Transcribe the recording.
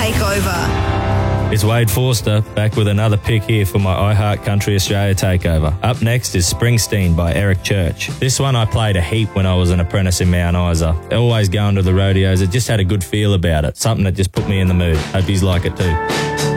Takeover. It's Wade Forster, back with another pick here for my iHeart Country Australia Takeover. Up next is Springsteen by Eric Church. This one I played a heap when I was an apprentice in Mount Isa. Always going to the rodeos, it just had a good feel about it, something that just put me in the mood. Hope yous like it too.